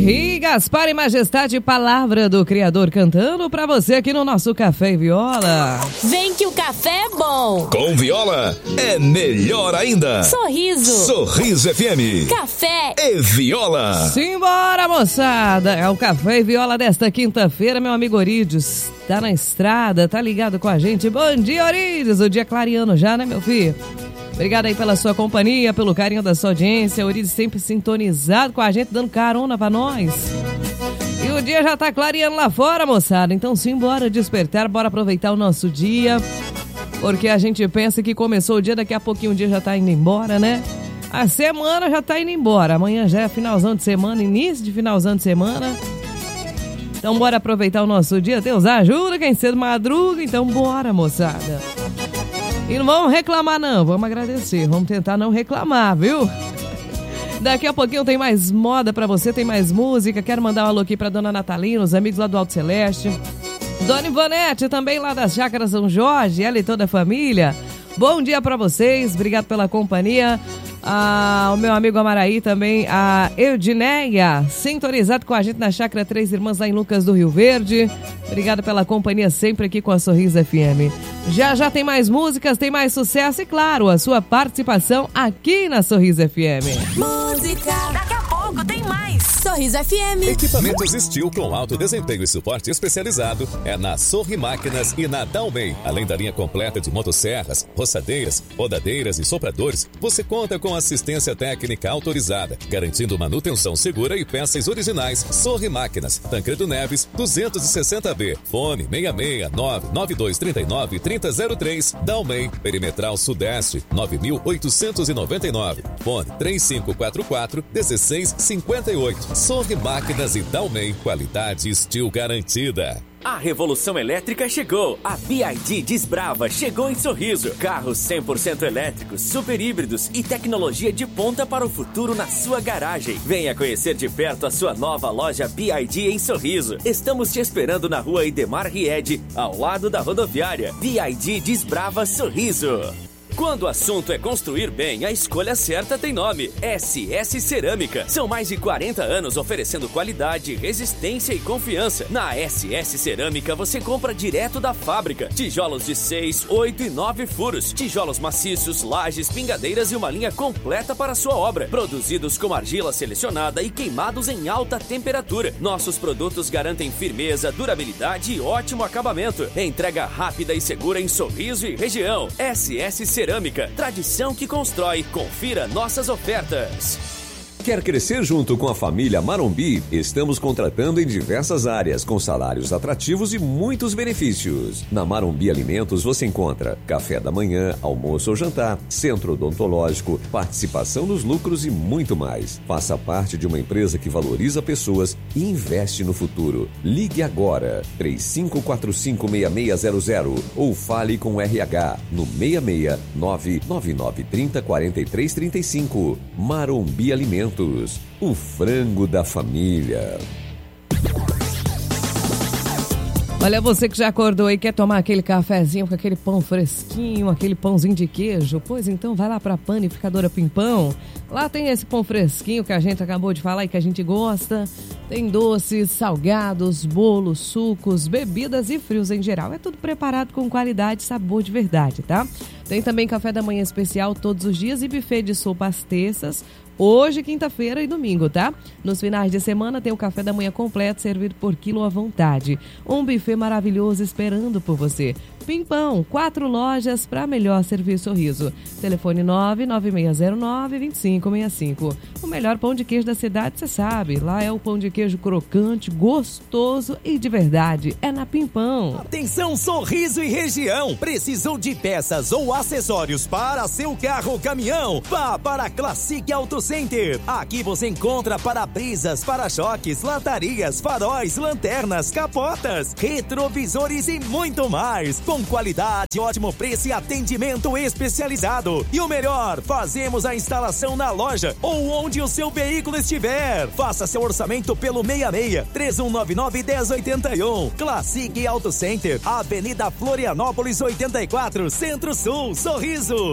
E Gaspar e Majestade, palavra do Criador cantando pra você aqui no nosso Café e Viola. Vem que o café é bom. Com Viola é melhor ainda. Sorriso FM. Café e Viola. Simbora, moçada. É o Café e Viola desta quinta-feira, meu amigo Orídios. Tá na estrada, tá ligado com a gente. Bom dia, Orídios. O dia clareando já, né, meu filho? Obrigado aí pela sua companhia, pelo carinho da sua audiência. O Orídios sempre sintonizado com a gente, dando carona pra nós. E o dia já tá clareando lá fora, moçada. Então simbora despertar, bora aproveitar o nosso dia. Porque a gente pensa que começou o dia, daqui a pouquinho o dia já tá indo embora, né? A semana já tá indo embora. Amanhã já é finalzão de semana, início de finalzão de semana. Então bora aproveitar o nosso dia. Deus ajuda quem cedo madruga. Então bora, moçada. E não vamos reclamar não, vamos agradecer. Vamos tentar não reclamar, viu? Daqui a pouquinho tem mais moda pra você, tem mais música. Quero mandar um alô aqui pra Dona Natalina, os amigos lá do Alto Celeste. Dona Ivonete, também lá das Chácaras São Jorge, ela e toda a família. Bom dia pra vocês, obrigado pela companhia. O meu amigo Amaraí também, a Eudineia, sintonizado com a gente na Chácara Três Irmãs lá em Lucas do Rio Verde. Obrigado pela companhia sempre aqui com a Sorriso FM. Já tem mais músicas, tem mais sucesso e, claro, a sua participação aqui na Sorriso FM. Música, daqui a pouco tem mais. Sorriso FM. Equipamentos Steel com alto desempenho e suporte especializado é na Sorri Máquinas e na Dalmei. Além da linha completa de motosserras, roçadeiras, rodadeiras e sopradores, você conta com assistência técnica autorizada, garantindo manutenção segura e peças originais. Sorri Máquinas, Tancredo Neves, 260B. Fone 669-9239-3003. Dalmei, Perimetral Sudeste, 9899. Fone 3544-1658. Sorri Máquinas e Dalmei, qualidade Steel garantida. A revolução elétrica chegou. A BYD Desbrava chegou em Sorriso. Carros 100% elétricos, super híbridos e tecnologia de ponta para o futuro na sua garagem. Venha conhecer de perto a sua nova loja BYD em Sorriso. Estamos te esperando na rua Idemar Ried, ao lado da rodoviária. BYD Desbrava Sorriso. Quando o assunto é construir bem, a escolha certa tem nome: SS Cerâmica. São mais de 40 anos oferecendo qualidade, resistência e confiança. Na SS Cerâmica você compra direto da fábrica. Tijolos de 6, 8 e 9 furos. Tijolos maciços, lajes, pingadeiras e uma linha completa para a sua obra. Produzidos com argila selecionada e queimados em alta temperatura. Nossos produtos garantem firmeza, durabilidade e ótimo acabamento. Entrega rápida e segura em Sorriso e região. SS Cerâmica, tradição que constrói. Confira nossas ofertas. Quer crescer junto com a família Marombi? Estamos contratando em diversas áreas, com salários atrativos e muitos benefícios. Na Marombi Alimentos você encontra café da manhã, almoço ou jantar, centro odontológico, participação nos lucros e muito mais. Faça parte de uma empresa que valoriza pessoas e investe no futuro. Ligue agora, 3545-6600 ou fale com o RH no 669-9930-4335. Marombi Alimentos. O frango da família. Olha, você que já acordou e quer tomar aquele cafezinho com aquele pão fresquinho, aquele pãozinho de queijo, pois então vai lá pra Panificadora Pimpão. Lá tem esse pão fresquinho que a gente acabou de falar e que a gente gosta. Tem doces, salgados, bolos, sucos, bebidas e frios em geral. É tudo preparado com qualidade e sabor de verdade, tá? Tem também café da manhã especial todos os dias e buffet de sopa às terças. Hoje, quinta-feira e domingo, tá? Nos finais de semana tem o café da manhã completo servido por quilo à vontade. Um buffet maravilhoso esperando por você. Pimpão, 4 lojas para melhor servir sorriso. Telefone 99609-2565. O melhor pão de queijo da cidade, você sabe. Lá é o pão de queijo crocante, gostoso e de verdade. É na Pimpão. Atenção, Sorriso e região. Precisou de peças ou acessórios para seu carro ou caminhão? Vá para a Classic Auto Center. Aqui você encontra para-brisas, para-choques, latarias, faróis, lanternas, capotas, retrovisores e muito mais. Com qualidade, ótimo preço e atendimento especializado. E o melhor, fazemos a instalação na loja ou onde o seu veículo estiver. Faça seu orçamento pelo 66-3199-1081. Classic Auto Center, Avenida Florianópolis 84, Centro-Sul, Sorriso.